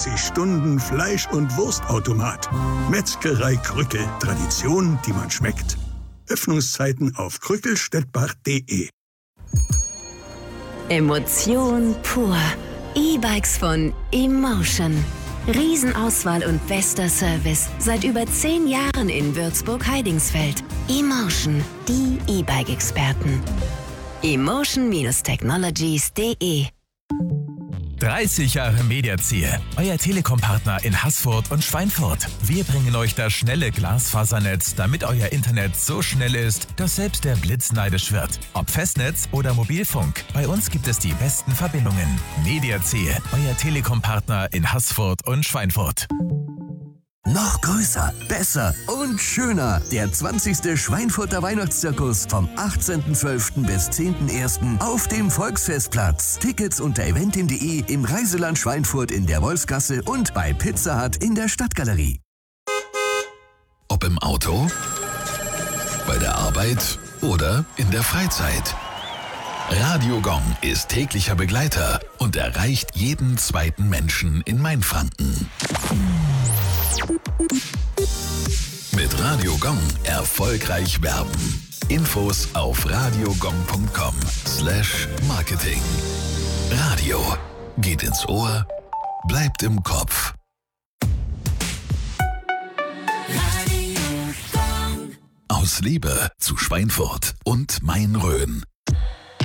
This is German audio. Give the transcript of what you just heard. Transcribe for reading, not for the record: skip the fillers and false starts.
24 Stunden Fleisch- und Wurstautomat. Metzgerei Krückel. Tradition, die man schmeckt. Öffnungszeiten auf krückelstettbach.de. Emotion pur. E-Bikes von Emotion. Riesenauswahl und bester Service. Seit über 10 Jahren in Würzburg-Heidingsfeld. Emotion, die E-Bike-Experten. Emotion-Technologies.de 30 Jahre Mediaziel, euer Telekom-Partner in Haßfurt und Schweinfurt. Wir bringen euch das schnelle Glasfasernetz, damit euer Internet so schnell ist, dass selbst der Blitz neidisch wird. Ob Festnetz oder Mobilfunk, bei uns gibt es die besten Verbindungen. Mediaziel, euer Telekom-Partner in Haßfurt und Schweinfurt. Noch größer, besser und schöner. Der 20. Schweinfurter Weihnachtszirkus vom 18.12. bis 10.01. auf dem Volksfestplatz. Tickets unter eventim.de, im Reiseland Schweinfurt in der Wolfsgasse und bei Pizza Hut in der Stadtgalerie. Ob im Auto, bei der Arbeit oder in der Freizeit. Radio Gong ist täglicher Begleiter und erreicht jeden zweiten Menschen in Mainfranken. Mit Radio Gong erfolgreich werben. Infos auf radiogong.com/Marketing. Radio geht ins Ohr, bleibt im Kopf. Aus Liebe zu Schweinfurt und Main-Rhön.